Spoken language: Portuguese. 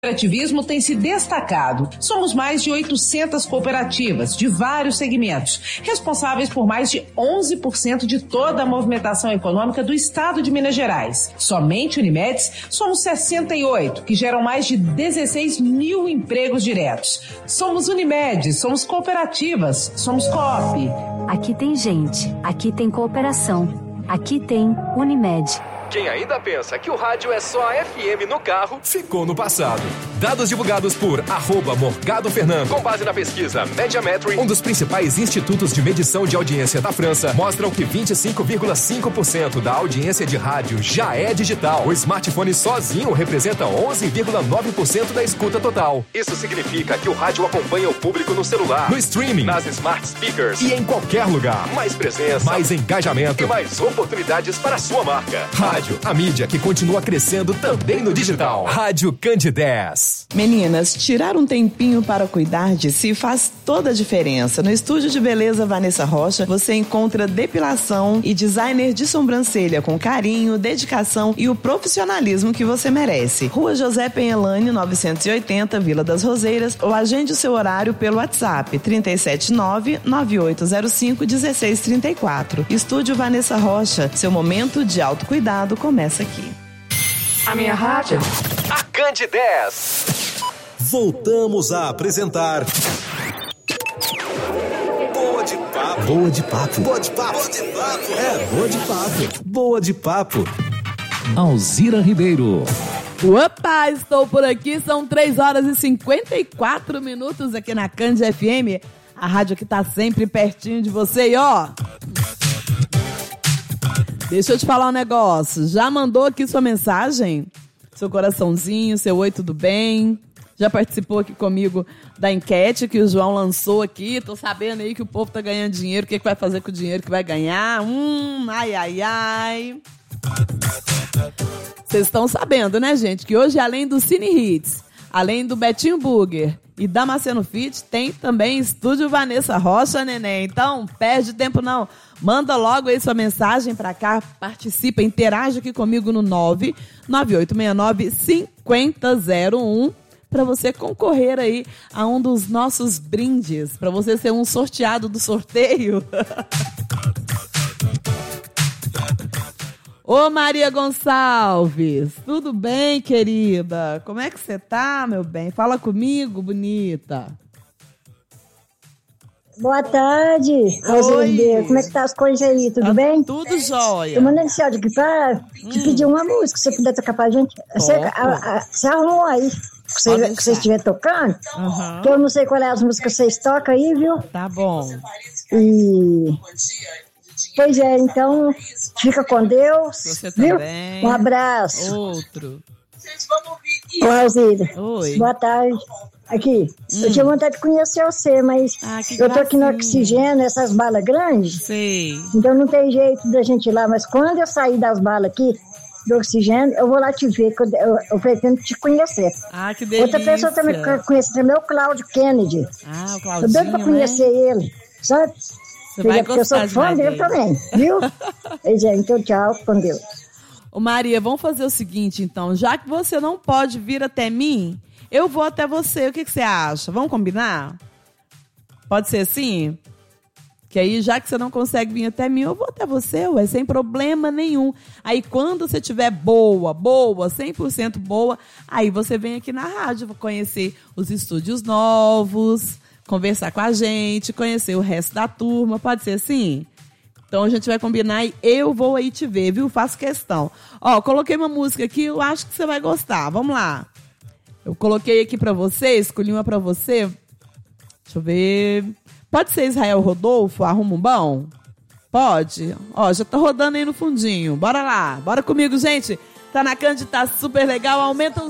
O cooperativismo tem se destacado. Somos mais de 800 cooperativas de vários segmentos, responsáveis por mais de 11% de toda a movimentação econômica do estado de Minas Gerais. Somente Unimedes somos 68, que geram mais de 16 mil empregos diretos. Somos Unimedes, somos cooperativas, somos Coop. Aqui tem gente, aqui tem cooperação, aqui tem Unimed. Quem ainda pensa que o rádio é só FM no carro, ficou no passado. Dados divulgados por @MorgadoFernando, com base na pesquisa Mediametry, um dos principais institutos de medição de audiência da França, mostram que 25,5% da audiência de rádio já é digital. O smartphone sozinho representa 11,9% da escuta total. Isso significa que o rádio acompanha o público no celular, no streaming, nas smart speakers e em qualquer lugar. Mais presença, mais engajamento e mais oportunidades para a sua marca. Rádio, a mídia que continua crescendo também no digital. Rádio Candidez. Meninas, tirar um tempinho para cuidar de si faz toda a diferença. No estúdio de beleza Vanessa Rocha, você encontra depilação e designer de sobrancelha com carinho, dedicação e o profissionalismo que você merece. Rua José Penhelane, 980, Vila das Roseiras, ou agende o seu horário pelo WhatsApp 379-9805-1634. Estúdio Vanessa Rocha, seu momento de autocuidado começa aqui. A minha rádio, a Candidez. Voltamos a apresentar Boa de Papo. Boa de Papo. Boa de Papo. Boa de Papo. É, Boa de Papo. Boa de Papo. Alzira Ribeiro. Opa, estou por aqui, são 3h54 aqui na Candid FM, a rádio que tá sempre pertinho de você e ó... Deixa eu te falar um negócio. Já mandou aqui sua mensagem? Seu coraçãozinho, seu oi, tudo bem? Já participou aqui comigo da enquete que o João lançou aqui? Tô sabendo aí que o povo tá ganhando dinheiro. O que vai fazer com o dinheiro que vai ganhar? Ai, ai, ai. Vocês estão sabendo, né, gente? Que hoje, além do Cine Hits, além do Betinho Burger e Damasceno Fit, tem também Estúdio Vanessa Rocha, neném. Então, perde tempo não. Manda logo aí sua mensagem pra cá, participa, interage aqui comigo no 99869-5001 para você concorrer aí a um dos nossos brindes, para você ser um sorteado do sorteio. Ô Maria Gonçalves, tudo bem, querida? Como é que você tá, meu bem? Fala comigo, bonita. Boa tarde, Alzira. Como é que tá as coisas aí? Tudo bem? Tudo jóia. Eu mandei esse áudio aqui pra te pedir uma música, se você puder tocar pra gente. Você arrumou aí, que você estiver tocando, que eu não sei qual é as músicas que vocês tocam aí, viu? Tá bom. Pois é, então, fica com Deus, você viu? Também. Um abraço. Outro. Ô, Alzira. Oi. Boa tarde. Aqui, eu tinha vontade de conhecer você, mas eu tô aqui no Oxigênio, essas balas grandes. Sei. Então não tem jeito da gente ir lá, mas quando eu sair das balas aqui, do Oxigênio, eu vou lá te ver, que eu pretendo te conhecer. Ah, que delícia. Outra pessoa também que eu conheço também é o Cláudio Kennedy. Ah, o Claudinho, tô doido pra conhecer ele, sabe? Você vai porque eu sou fã dele também, viu? Pois é, então tchau, com Deus. Ô Maria, vamos fazer o seguinte então, já que você não pode vir até mim, eu vou até você, o que você acha? Vamos combinar? Pode ser assim? Que aí, já que você não consegue vir até mim, eu vou até você, ué, sem problema nenhum. Aí, quando você estiver boa, 100% boa, aí você vem aqui na rádio, conhecer os estúdios novos, conversar com a gente, conhecer o resto da turma, pode ser assim? Então, a gente vai combinar e eu vou aí te ver, viu? Faço questão. Ó, coloquei uma música aqui, eu acho que você vai gostar. Vamos lá. Eu coloquei aqui pra você, escolhi uma pra você. Deixa eu ver. Pode ser Israel Rodolfo, Arruma um Bom? Pode? Ó, já tá rodando aí no fundinho. Bora lá. Bora comigo, gente. Tá na Candid, tá super legal. Aumenta o